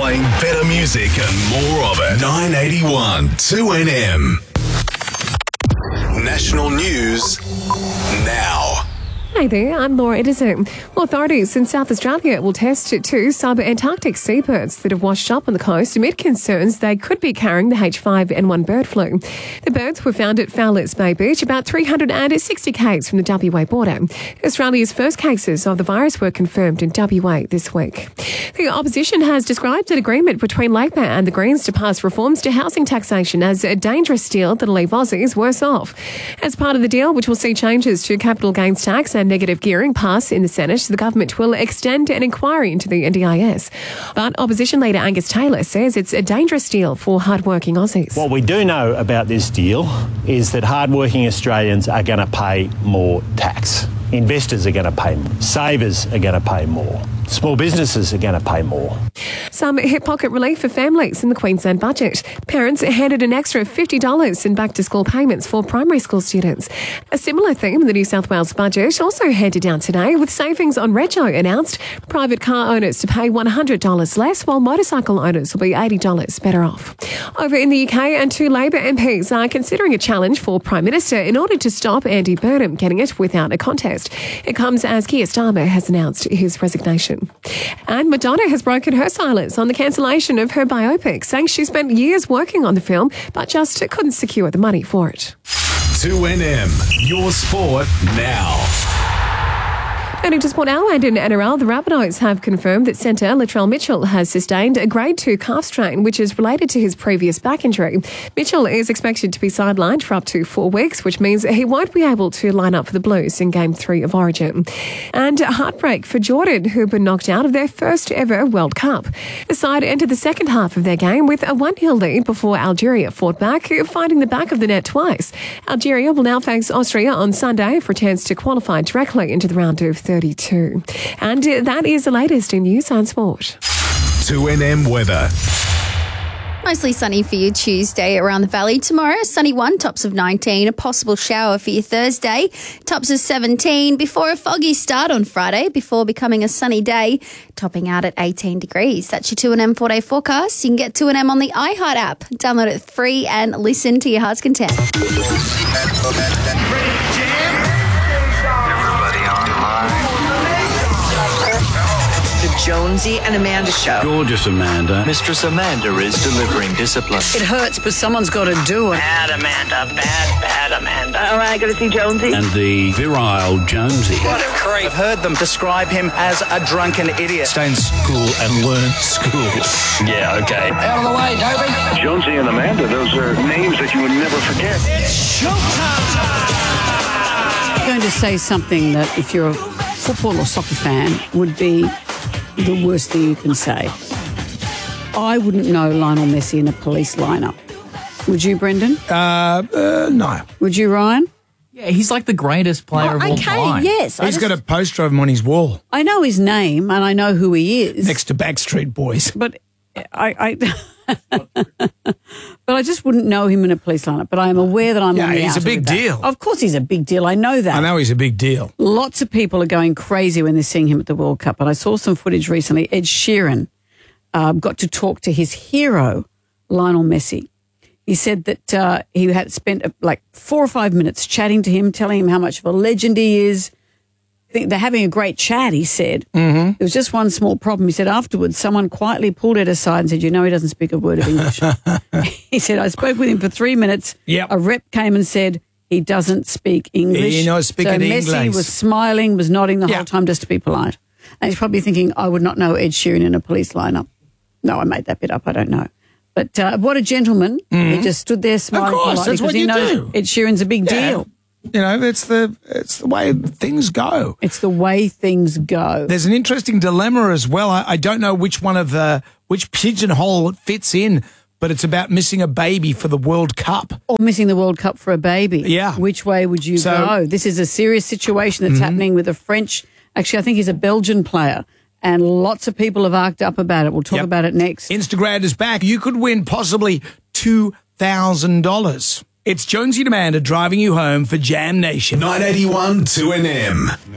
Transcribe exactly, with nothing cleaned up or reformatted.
Playing better music and more of it. nine eighty-one two N M. National news now. Hi there, I'm Laura Edison. Well, authorities in South Australia will test two sub-Antarctic seabirds that have washed up on the coast amid concerns they could be carrying the H five N one bird flu. The birds were found at Fowler's Bay Beach, about three hundred sixty k's from the W A border. Australia's first cases of the virus were confirmed in W A this week. The opposition has described an agreement between Labor and the Greens to pass reforms to housing taxation as a dangerous deal that'll leave Aussies worse off. As part of the deal, which will see changes to capital gains tax and negative gearing pass in the Senate, the government will extend an inquiry into the N D I S. But opposition leader Angus Taylor says it's a dangerous deal for hardworking Aussies. What we do know about this deal is that hardworking Australians are going to pay more tax. Investors are going to pay more. Savers are going to pay more. Small businesses are going to pay more. Some hip pocket relief for families in the Queensland budget. Parents handed an extra fifty dollars in back-to-school payments for primary school students. A similar theme in the New South Wales budget also handed down today, with savings on rego announced. Private car owners to pay one hundred dollars less, while motorcycle owners will be eighty dollars better off. Over in the U K, and two Labor M Ps are considering a challenge for Prime Minister in order to stop Andy Burnham getting it without a contest. It comes as Keir Starmer has announced his resignation. And Madonna has broken her silence on the cancellation of her biopic, saying she spent years working on the film but just couldn't secure the money for it. two N M, your sport now. Turning to Sport Now and in N R L, the Rabbitohs have confirmed that centre Latrell Mitchell has sustained a grade two calf strain, which is related to his previous back injury. Mitchell is expected to be sidelined for up to four weeks, which means he won't be able to line up for the Blues in Game three of Origin. And a heartbreak for Jordan, who were knocked out of their first ever World Cup. The side entered the second half of their game with a one nil lead before Algeria fought back, finding the back of the net twice. Algeria will now face Austria on Sunday for a chance to qualify directly into the round of thirty-two. And that is the latest in news and sport. two N M weather. Mostly sunny for your Tuesday around the valley. Tomorrow, sunny one, tops of nineteen. A possible shower for your Thursday, tops of seventeen. Before a foggy start on Friday, before becoming a sunny day, topping out at eighteen degrees. That's your two N M four-day forecast. You can get two N M on the iHeart app. Download it free and listen to your heart's content. Jonesy and Amanda show. Gorgeous Amanda. Mistress Amanda is delivering discipline. It hurts, but someone's got to do it. Bad Amanda, bad, bad Amanda. All right, got to see Jonesy. And the virile Jonesy. What a creep. I've heard them describe him as a drunken idiot. Stay in school and learn school. Yeah, okay. Out of the way, Toby. Jonesy and Amanda, those are names that you would never forget. It's showtime! I'm going to say something that, if you're a football or soccer fan, would be the worst thing you can say. I wouldn't know Lionel Messi in a police lineup. Would you, Brendan? Uh, uh no. Would you, Ryan? Yeah, he's like the greatest player oh, of all okay, time. Yes, He's just, got a poster of him on his wall. I know his name and I know who he is. Next to Backstreet Boys. But I, I but I just wouldn't know him in a police lineup. But I am aware that I'm yeah, on the he's a outer big with that. deal. Of course he's a big deal. I know that. I know he's a big deal. Lots of people are going crazy when they're seeing him at the World Cup. But I saw some footage recently. Ed Sheeran uh, got to talk to his hero, Lionel Messi. He said that uh, he had spent uh, like four or five minutes chatting to him, telling him how much of a legend he is. They're having a great chat, he said. Mm-hmm. There was just one small problem. He said afterwards, someone quietly pulled Ed aside and said, you know, he doesn't speak a word of English. He said, I spoke with him for three minutes. Yep. A rep came and said, he doesn't speak English. He knows speak so English. Messi was smiling, was nodding the yeah. whole time just to be polite. And he's probably thinking, I would not know Ed Sheeran in a police lineup. No, I made that bit up. I don't know. But uh, what a gentleman. Mm-hmm. He just stood there smiling of course, politely that's what because he you knows do. Ed Sheeran's a big Yeah. deal. You know, it's the it's the way things go. It's the way things go. There's an interesting dilemma as well. I, I don't know which one of the which pigeonhole it fits in, but it's about missing a baby for the World Cup. Or missing the World Cup for a baby. Yeah. Which way would you So- go? This is a serious situation that's Mhm. happening with a French, actually I think he's a Belgian player, and lots of people have arced up about it. We'll talk Yep. about it next. Instagram is back. You could win possibly two thousand dollars. It's Jonesy and Amanda driving you home for Jam Nation. nine eighty-one two N M.